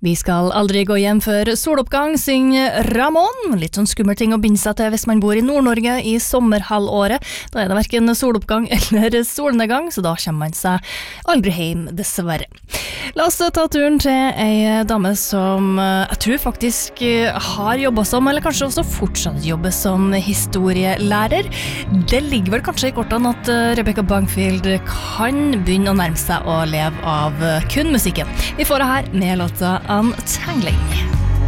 Vi skal aldri gå hjem før soloppgang, synger Ramón. Litt sånn skummel ting å binde seg til hvis man bor i Nord-Norge i sommerhalvåret. Da er det hverken soloppgang eller solnedgang, så da kommer man seg aldri hjem, dessverre. La oss ta turen til ei dame som jeg tror faktisk har jobbet som, eller kanskje også fortsatt jobber som historielærer. Det ligger vel kanskje i kortene at Rebecca Bangfield kan begynne å nærme seg å leve av kun musikken. Vi får det her med låta Untangling.